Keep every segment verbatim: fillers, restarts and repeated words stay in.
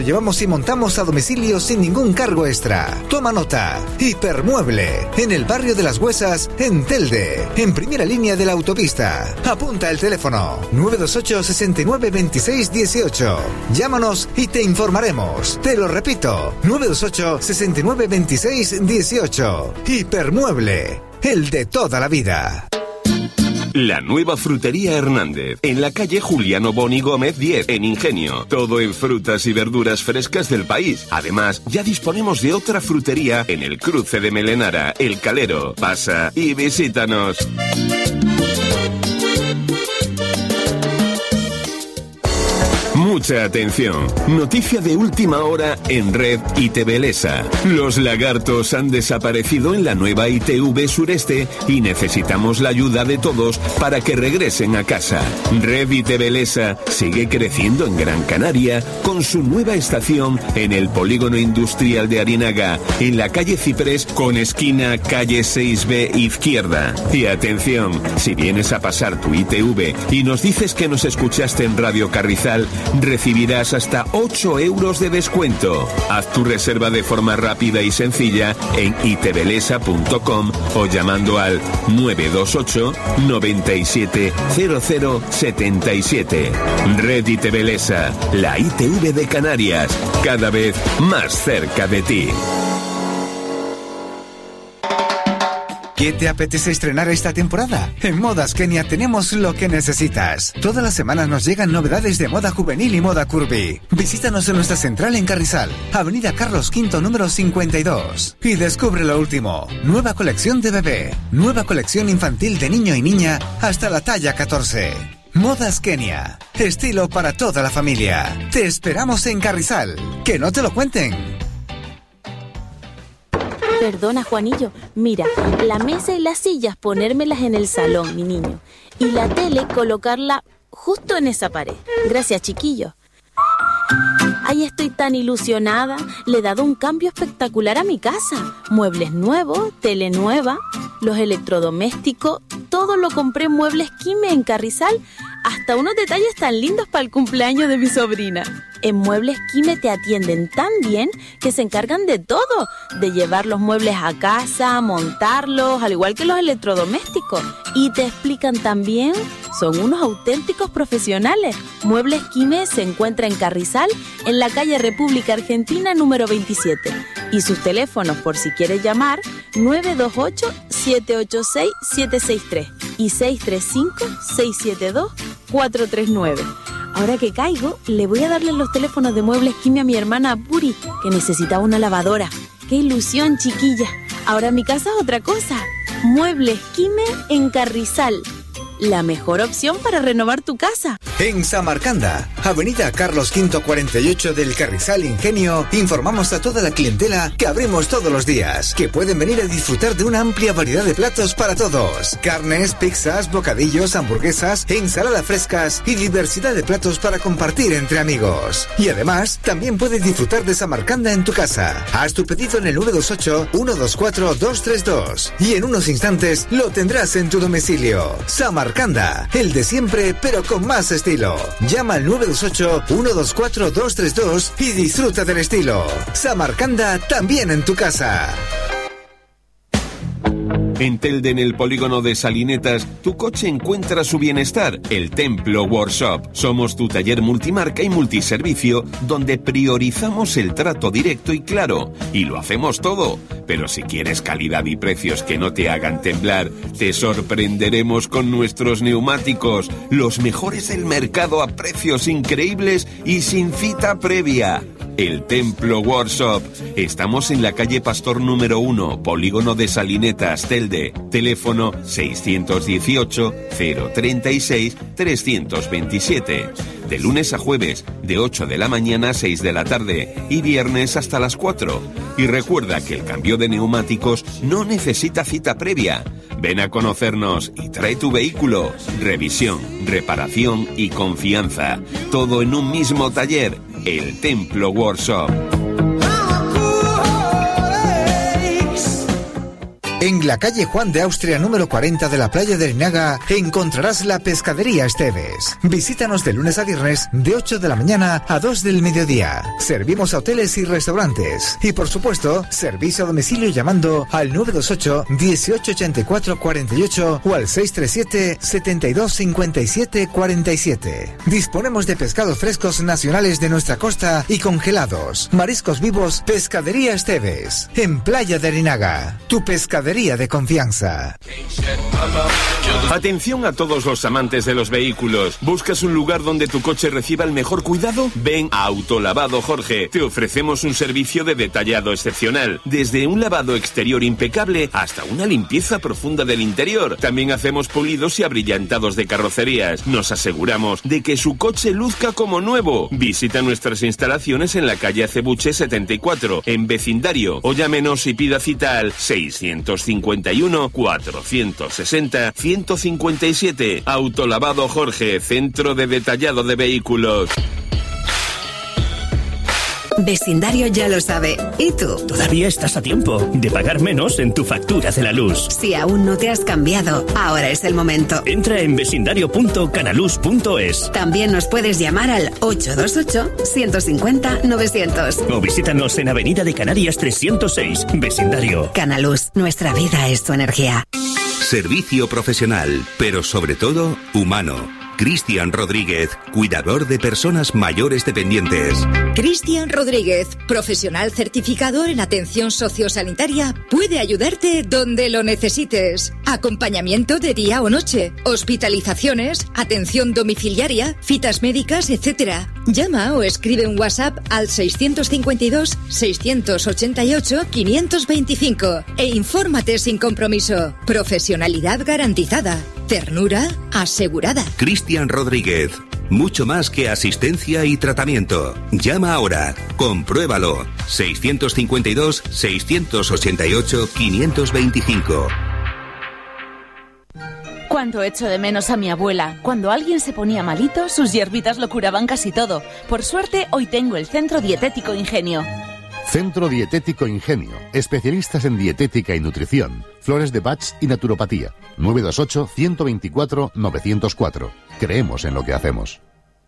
Llevamos y montamos a domicilio sin ningún cargo extra. Toma nota. Hipermueble. En el barrio de Las Huesas, en Telde. En primera línea de la autopista. Apunta el teléfono. nueve dos ocho, sesenta y nueve, veintiséis, dieciocho. Llámanos y te informaremos. Te lo repito. nueve dos ocho, sesenta y nueve, veintiséis, dieciocho. Hipermueble. El de toda la vida. La nueva frutería Hernández, en la calle Juliano Boni Gómez diez, en Ingenio. Todo en frutas y verduras frescas del país. Además, ya disponemos de otra frutería en el cruce de Melenara, El Calero. Pasa y visítanos. Mucha atención. Noticia de última hora en Red I T V Lesa. Los lagartos han desaparecido en la nueva I T V Sureste y necesitamos la ayuda de todos para que regresen a casa. Red I T V Lesa sigue creciendo en Gran Canaria con su nueva estación en el polígono industrial de Arinaga, en la calle Ciprés con esquina calle seis B izquierda. Y atención, si vienes a pasar tu I T V y nos dices que nos escuchaste en Radio Carrizal, recibirás hasta ocho euros de descuento. Haz tu reserva de forma rápida y sencilla en itvlesa punto com o llamando al nueve dos ocho, noventa y siete, cero cero setenta y siete. Red I T V Lesa, la I T V de Canarias, cada vez más cerca de ti. ¿Qué te apetece estrenar esta temporada? En Modas Kenia tenemos lo que necesitas. Todas las semanas nos llegan novedades de moda juvenil y moda curvy. Visítanos en nuestra central en Carrizal, Avenida Carlos quinto número cincuenta y dos. Y descubre lo último. Nueva colección de bebé. Nueva colección infantil de niño y niña hasta la talla catorce. Modas Kenia. Estilo para toda la familia. Te esperamos en Carrizal. Que no te lo cuenten. Perdona, Juanillo. Mira, la mesa y las sillas ponérmelas en el salón, mi niño. Y la tele colocarla justo en esa pared. Gracias, chiquillo. Ay, estoy tan ilusionada. Le he dado un cambio espectacular a mi casa. Muebles nuevos, tele nueva, los electrodomésticos. Todo lo compré en Muebles Quime en Carrizal. Hasta unos detalles tan lindos para el cumpleaños de mi sobrina. En Muebles Quime te atienden tan bien que se encargan de todo, de llevar los muebles a casa, montarlos, al igual que los electrodomésticos. Y te explican también, son unos auténticos profesionales. Muebles Quime se encuentra en Carrizal, en la calle República Argentina número veintisiete. Y sus teléfonos, por si quieres llamar, nueve dos ocho, siete ocho seis, siete seis tres y seis tres cinco, seis siete dos, cuatro tres nueve. Ahora que caigo, le voy a darle los teléfonos de Muebles Quime a mi hermana Puri, que necesitaba una lavadora. ¡Qué ilusión, chiquilla! Ahora mi casa es otra cosa. Muebles Quime en Carrizal. La mejor opción para renovar tu casa. En Samarcanda, Avenida Carlos quinto cuarenta y ocho del Carrizal Ingenio, informamos a toda la clientela que abrimos todos los días, que pueden venir a disfrutar de una amplia variedad de platos para todos. Carnes, pizzas, bocadillos, hamburguesas, ensaladas frescas y diversidad de platos para compartir entre amigos. Y además, también puedes disfrutar de Samarcanda en tu casa. Haz tu pedido en el nueve dos ocho, uno dos cuatro, dos tres dos y en unos instantes lo tendrás en tu domicilio. Samarcanda, el de siempre pero con más estilo. Llama al nueve dos ocho, uno dos cuatro, dos tres dos y disfruta del estilo. Samarcanda también en tu casa. En Telde, en el polígono de Salinetas, tu coche encuentra su bienestar. El Templo Workshop. Somos tu taller multimarca y multiservicio, donde priorizamos el trato directo y claro. Y lo hacemos todo. Pero si quieres calidad y precios que no te hagan temblar, te sorprenderemos con nuestros neumáticos. Los mejores del mercado a precios increíbles y sin cita previa. El Templo Workshop. Estamos en la calle Pastor número uno, polígono de Salinetas, Telde. Teléfono seiscientos dieciocho, cero treinta y seis, trescientos veintisiete. De lunes a jueves, de ocho de la mañana a seis de la tarde y viernes hasta las cuatro. Y recuerda que el cambio de neumáticos no necesita cita previa. Ven a conocernos y trae tu vehículo. Revisión, reparación y confianza. Todo en un mismo taller. El Templo Workshop. En la calle Juan de Austria número cuarenta de la playa de Larinaga encontrarás la Pescadería Esteves. Visítanos de lunes a viernes de ocho de la mañana a dos del mediodía. Servimos a hoteles y restaurantes. Y por supuesto, servicio a domicilio llamando al nueve dos ocho, dieciocho ochenta y cuatro cuarenta y ocho o al seis tres siete, setenta y dos cincuenta y siete cuarenta y siete. Disponemos de pescados frescos nacionales de nuestra costa y congelados. Mariscos vivos, Pescadería Esteves. En Playa de Larinaga. Tu pescadería de confianza. Atención a todos los amantes de los vehículos. ¿Buscas un lugar donde tu coche reciba el mejor cuidado? Ven a Autolavado Jorge. Te ofrecemos un servicio de detallado excepcional. Desde un lavado exterior impecable hasta una limpieza profunda del interior. También hacemos pulidos y abrillantados de carrocerías. Nos aseguramos de que su coche luzca como nuevo. Visita nuestras instalaciones en la calle Acebuche setenta y cuatro, en vecindario, o llámenos y pida cita al seiscientos cincuenta y uno, cuatrocientos sesenta, ciento cincuenta y siete. Autolavado Jorge, centro de detallado de vehículos. Vecindario ya lo sabe. ¿Y tú? Todavía estás a tiempo de pagar menos en tu factura de la luz. Si aún no te has cambiado, ahora es el momento. Entra en vecindario punto canaluz punto es. También nos puedes llamar al ocho dos ocho, ciento cincuenta, novecientos. O visítanos en Avenida de Canarias trescientos seis, Vecindario. Canaluz, nuestra vida es tu energía. Servicio profesional, pero sobre todo humano. Cristian Rodríguez, cuidador de personas mayores dependientes. Cristian Rodríguez, profesional certificado en atención sociosanitaria, puede ayudarte donde lo necesites. Acompañamiento de día o noche, hospitalizaciones, atención domiciliaria, citas médicas, etcétera. Llama o escribe un WhatsApp al seiscientos cincuenta y dos, seiscientos ochenta y ocho, quinientos veinticinco e infórmate sin compromiso. Profesionalidad garantizada. Ternura asegurada. Cristian Rodríguez. Mucho más que asistencia y tratamiento. Llama ahora. Compruébalo. seiscientos cincuenta y dos, seiscientos ochenta y ocho, quinientos veinticinco. Cuánto echo de menos a mi abuela. Cuando alguien se ponía malito, sus hierbitas lo curaban casi todo. Por suerte, hoy tengo el Centro Dietético Ingenio. Centro Dietético Ingenio. Especialistas en dietética y nutrición. Flores de Bach y naturopatía. nueve dos ocho, ciento veinticuatro, novecientos cuatro. Creemos en lo que hacemos.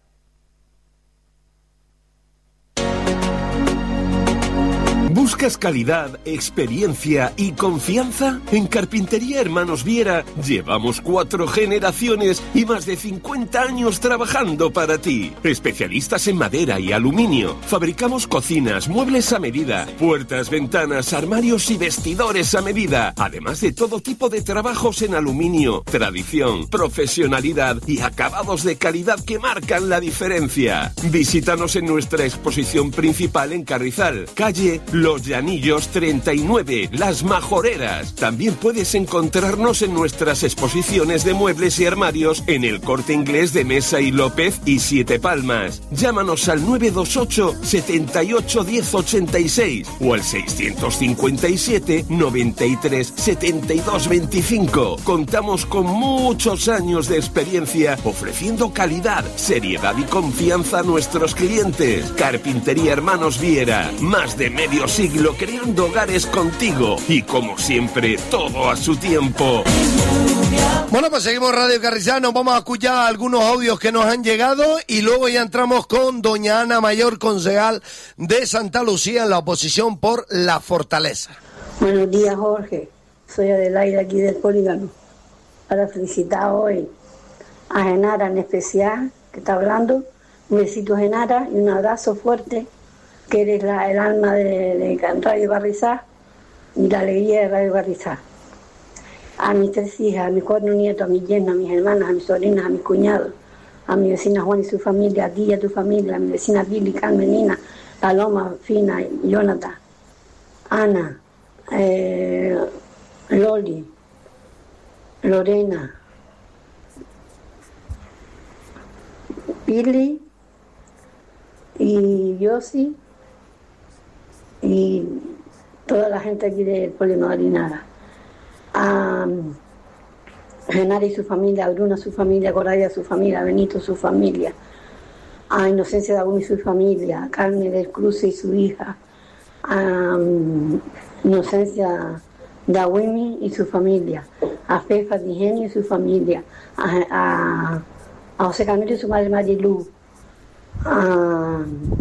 ¿Buscas calidad, experiencia y confianza? En Carpintería Hermanos Viera llevamos cuatro generaciones y más de cincuenta años trabajando para ti. Especialistas en madera y aluminio. Fabricamos cocinas, muebles a medida, puertas, ventanas, armarios y vestidores a medida. Además de todo tipo de trabajos en aluminio, tradición, profesionalidad y acabados de calidad que marcan la diferencia. Visítanos en nuestra exposición principal en Carrizal, calle Los Llanillos treinta y nueve, Las Majoreras. También puedes encontrarnos en nuestras exposiciones de muebles y armarios en el Corte Inglés de Mesa y López y Siete Palmas. Llámanos al nueve dos ocho, setenta y ocho, diez ochenta y seis o al seiscientos cincuenta y siete, noventa y tres, setenta y dos veinticinco. Contamos con muchos años de experiencia ofreciendo calidad, seriedad y confianza a nuestros clientes. Carpintería Hermanos Viera, más de medio siglo creando hogares contigo y como siempre todo a su tiempo. Bueno, pues seguimos Radio Carrizal, nos vamos a escuchar algunos audios que nos han llegado y luego ya entramos con doña Ana Mayor, concejal de Santa Lucía en la oposición por La Fortaleza. Buenos días, Jorge, soy Adelaida aquí del Polígono para felicitar hoy a Genara en especial que está hablando. Un besito, Genara, y un abrazo fuerte, que eres la, el alma de, de Radio Barrizá y la alegría de Radio Barrizá. A mis tres hijas, a mis cuatro nietos, a mis yernos, a mis hermanas, a mis sobrinas, a mis cuñados, a mi vecina Juan y su familia, a ti y a tu familia, a mi vecina Billy, Carmen, Nina, Paloma, Fina, Jonathan, Ana, eh, Loli, Lorena, Billy y Yossi, y toda la gente aquí del Polígono de Larinaga. A Genara y su familia, a Bruna su familia, a Coraya su familia, a Benito su familia, a Inocencia Dagún y su familia, a Carmen del Cruz y su hija, a um, Inocencia de Awimi y su familia, a Fefa de Ingenio y su familia, a, a, a José Camilo y su madre Marilú, a,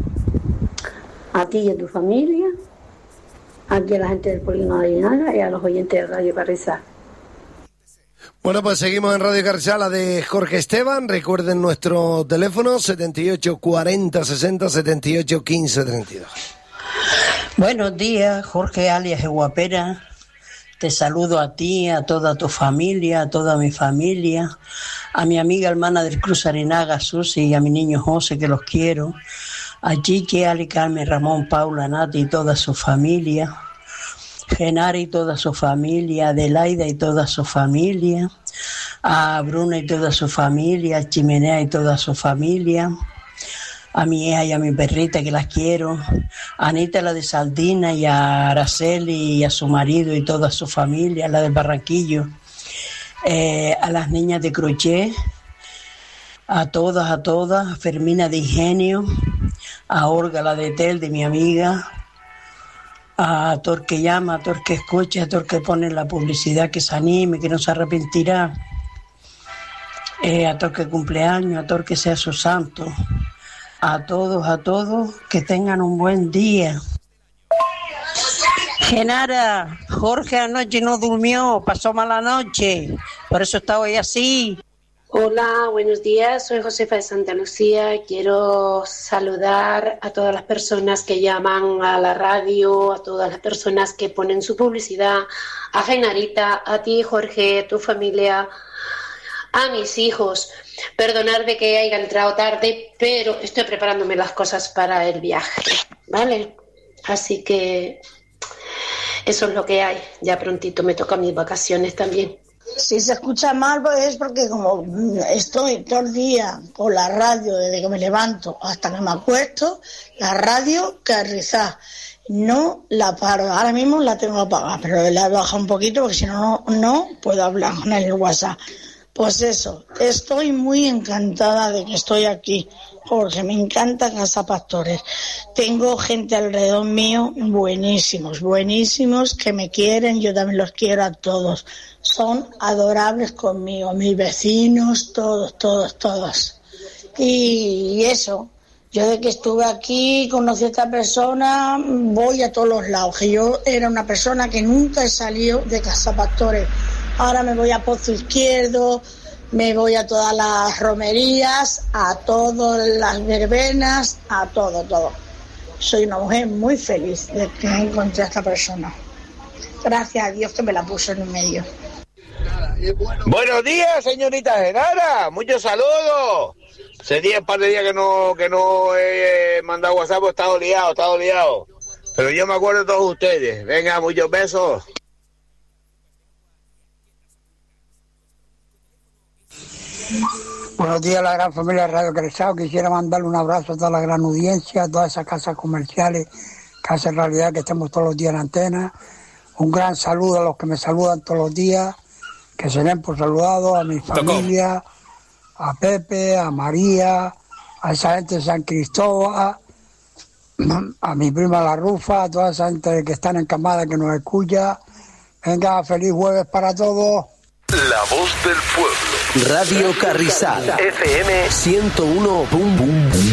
a ti y a tu familia, aquí a la gente del Polígono de Linaga y a los oyentes de Radio Carrizal. Bueno, pues seguimos en Radio Carrizal, la de Jorge Esteban. Recuerden nuestro teléfono setenta y ocho cuarenta sesenta, setenta y ocho quince treinta y dos. Buenos días, Jorge alias Guapera. Te saludo a ti, a toda tu familia, a toda mi familia, a mi amiga hermana del Cruz Arinaga, Susi, y a mi niño José, que los quiero, a Chiqui, Ali, Carmen, Ramón, Paula, Nati y toda su familia, Genari y toda su familia, Adelaida y toda su familia, a Bruna y toda su familia, a Chimenea y toda su familia, a mi hija y a mi perrita, que las quiero, a Anita, la de Saldina, y a Araceli y a su marido y toda su familia, la del Barranquillo, eh, a las niñas de crochet, a todas, a todas, a Fermina de Ingenio, a Olga, la de Tel, de mi amiga, a Tor que llama, a Tor que escucha, a Tor que pone la publicidad, que se anime, que no se arrepentirá, eh, a Tor que cumpleaños, a Tor que sea su santo. A todos, a todos, que tengan un buen día. Genara, Jorge anoche no durmió, pasó mala noche, por eso está hoy así. Hola, buenos días, soy Josefa de Santa Lucía. Quiero saludar a todas las personas que llaman a la radio, a todas las personas que ponen su publicidad, a Genarita, a ti, Jorge, a tu familia, a mis hijos. Perdonar de que haya entrado tarde, pero estoy preparándome las cosas para el viaje, ¿vale? Así que eso es lo que hay. Ya prontito me toca mis vacaciones también. Si se escucha mal, pues es porque como estoy todo el día con la radio, desde que me levanto hasta que me acuesto, la radio Carrizal. No la paro, ahora mismo la tengo apagada, pero la he bajado un poquito porque si no, no, no puedo hablar en el WhatsApp. Pues eso, estoy muy encantada de que estoy aquí, Jorge, me encanta Casa Pastores. Tengo gente alrededor mío buenísimos, buenísimos, que me quieren, yo también los quiero a todos. Son adorables conmigo, mis vecinos, todos, todos, todos. Y eso, yo de que estuve aquí, conocí a esta persona, voy a todos los lados, que yo era una persona que nunca he salido de Casa Pastores. Ahora me voy a Pozo Izquierdo, me voy a todas las romerías, a todas las verbenas, a todo, todo. Soy una mujer muy feliz de que encontré a esta persona. Gracias a Dios que me la puso en el medio. Buenos días, señorita Genara, muchos saludos. Hace días, un par de días que no, que no he mandado WhatsApp, he estado liado, he estado liado. Pero yo me acuerdo de todos ustedes. Venga, muchos besos. Buenos días a la gran familia de Radio Carrizal. Quisiera mandarle un abrazo a toda la gran audiencia, a todas esas casas comerciales que hacen realidad que estemos todos los días en antena. Un gran saludo a los que me saludan todos los días, que se den por saludados, a mi familia, a Pepe, a María, a esa gente de San Cristóbal, a mi prima La Rufa, a toda esa gente que están encamada, que nos escucha. Venga, feliz jueves para todos. La voz del pueblo. Radio Carrizal. F M ciento uno punto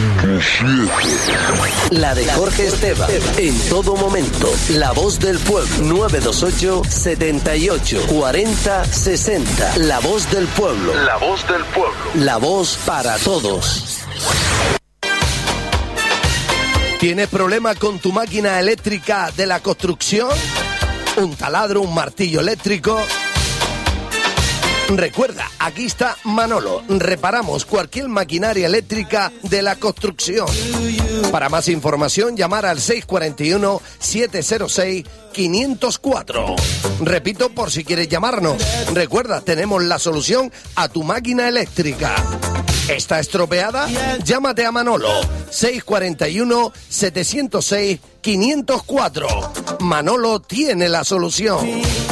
siete. La de Jorge Esteban. En todo momento. La voz del pueblo. nueve dos ocho, setenta y ocho, cuarenta, sesenta. La voz del pueblo. La voz del pueblo. La voz para todos. ¿Tienes problema con tu máquina eléctrica de la construcción? ¿Un taladro, un martillo eléctrico? Recuerda, aquí está Manolo. Reparamos cualquier maquinaria eléctrica de la construcción. Para más información, llamar al seis cuatro uno, siete cero seis, cinco cero cuatro. Repito, por si quieres llamarnos. Recuerda, tenemos la solución a tu máquina eléctrica. ¿Está estropeada? Llámate a Manolo. seis cuatro uno, siete cero seis, cinco cero cuatro. Manolo tiene la solución.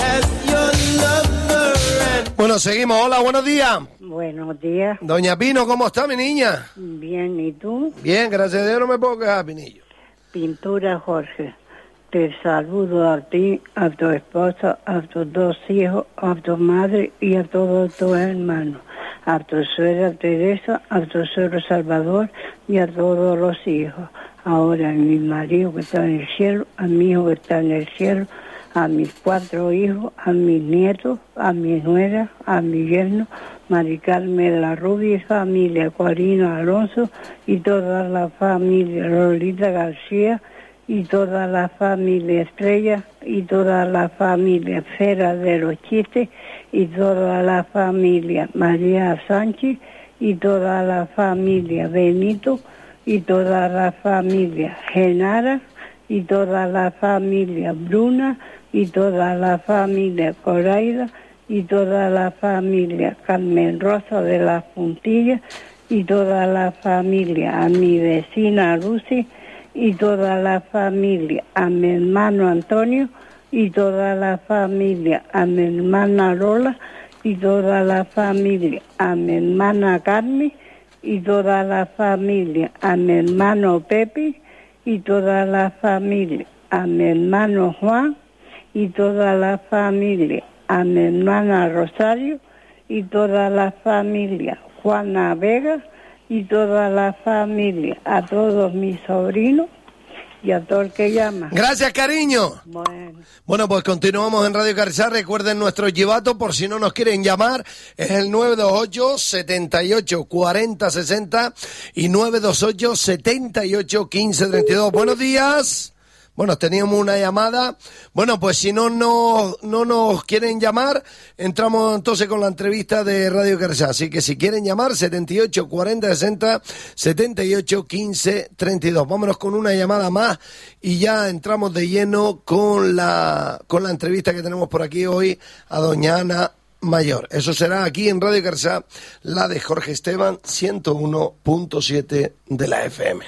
Bueno, seguimos. Hola, buenos días. Buenos días. Doña Pino, ¿cómo está mi niña? Bien, ¿y tú? Bien, gracias a Dios, no me puedo quejar, Pinillo. Pintura, Jorge. Te saludo a ti, a tu esposa, a tus dos hijos, a tu madre y a todos tus hermanos, a tu suegra Teresa, a tu suegro Salvador y a todos los hijos. Ahora a mi marido que está en el cielo, a mi hijo que está en el cielo, a mis cuatro hijos, a mis nietos, a mi nuera, a mi yerno, Mari Carmen La Rubia, familia Corina Alonso y toda la familia Lolita García, y toda la familia Estrella, y toda la familia Fera de los Chistes, y toda la familia María Sánchez, y toda la familia Benito, y toda la familia Genara, y toda la familia Bruna, y toda la familia Coraida, y toda la familia Carmen Rosa de las Puntillas, y toda la familia a mi vecina Lucy, y toda la familia a mi hermano Antonio, y toda la familia a mi hermana Lola, y toda la familia a mi hermana Carmen, y toda la familia a mi hermano Pepe, y toda la familia a mi hermano Juan, y toda la familia a mi hermana Rosario, y toda la familia Juana Vega, y toda la familia, a todos mis sobrinos y a todo el que llama. Gracias, cariño. Bueno, bueno pues continuamos en Radio Carrizal. Recuerden nuestro chivato por si no nos quieren llamar. Es el nueve dos ocho, setenta y ocho, cuarenta, sesenta y nueve dos ocho, setenta y ocho, quince, treinta y dos. Buenos días. Bueno, teníamos una llamada. Bueno, pues si no, no, no nos quieren llamar, entramos entonces con la entrevista de Radio Carrizal. Así que si quieren llamar, setenta y ocho, cuarenta, sesenta, setenta y ocho, quince, treinta y dos. Vámonos con una llamada más y ya entramos de lleno con la, con la entrevista que tenemos por aquí hoy a doña Ana Mayor. Eso será aquí en Radio Carrizal, la de Jorge Esteban, ciento uno punto siete de la F M.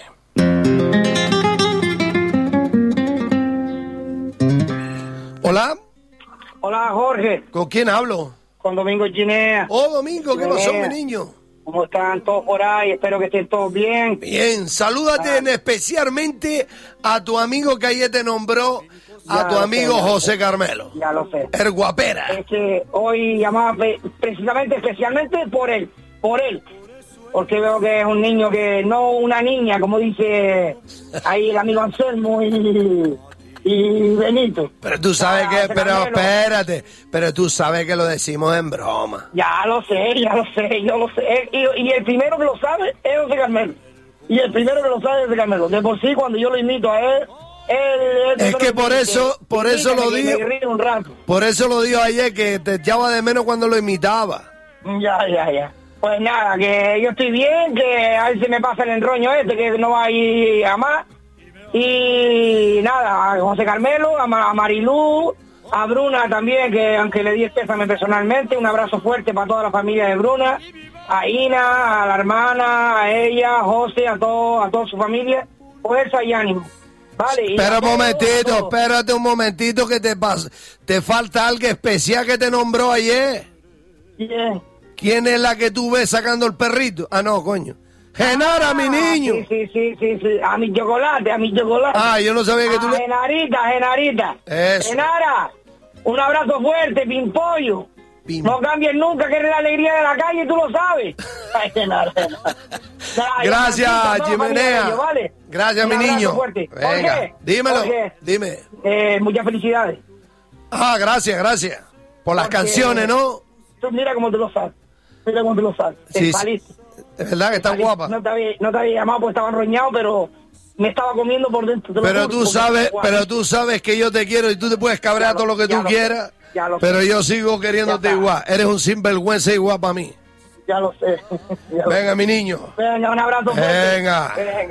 Hola. Hola, Jorge. ¿Con quién hablo? Con Domingo Chinea. Oh, Domingo, ¿qué pasó, mi niño? ¿Cómo están todos por ahí? Espero que estén todos bien. Bien, salúdate ah. en especialmente a tu amigo que ayer te nombró, a ya tu amigo sé, José sé. Carmelo. Ya lo sé. El guapera. Es que hoy llamaba precisamente, especialmente por él, por él. Porque veo que es un niño que, no una niña, como dice ahí el amigo Anselmo y... y Benito. Pero tú sabes ah, que, pero Carmelo. espérate, pero tú sabes que lo decimos en broma. Ya lo sé, ya lo sé, yo lo sé. Y, y el primero que lo sabe es José Carmelo. Y el primero que lo sabe es José Carmelo. De por sí, cuando yo lo invito a él, él... él es que por eso, que, por eso lo digo, por eso lo digo ayer, que te echaba de menos cuando lo imitaba. Ya, ya, ya. Pues nada, que yo estoy bien, que a ver si me pasa el enroño este, que no va a ir a más. Y nada, a José Carmelo, a, Ma- a Marilú, a Bruna también, que aunque le di el pésame personalmente, un abrazo fuerte para toda la familia de Bruna, a Ina, a la hermana, a ella, a José, a todo, a toda su familia, fuerza y ánimo. Vale. Espera un momentito, espérate un momentito que te pasa, te falta algo especial que te nombró ayer. ¿Quién? ¿Quién es la que tú ves sacando el perrito? Ah, no, coño. Genara, ah, mi niño. Sí, sí, sí, sí, sí, a mi chocolate, a mi chocolate. Ah, yo no sabía que tú... A Genarita, Genarita. Eso. Genara, un abrazo fuerte, Pimpollo. Pim. No cambies nunca, que eres la alegría de la calle, tú lo sabes. Ay, Genara. Gracias, Chimenea. ¿Vale? Gracias, mi niño. Fuerte. Venga, Jorge, dímelo, Jorge, dime. Eh, muchas felicidades. Ah, gracias, gracias. Por las Porque, canciones, ¿no? Tú mira cómo te lo sabes. Mira cómo te lo sabes. Sí, sí. Es verdad que está guapa. No te, había, no te había llamado porque estaba enroñado, pero me estaba comiendo por dentro. Pero tú sabes, pero tú sabes que yo te quiero y tú te puedes cabrear todo lo que tú lo quieras. Sé, pero sé. Yo sigo queriéndote igual. Eres un sinvergüenza igual para mí. Ya lo sé. Ya Venga, lo sé. mi niño. Venga, un abrazo fuerte. Venga. Venga.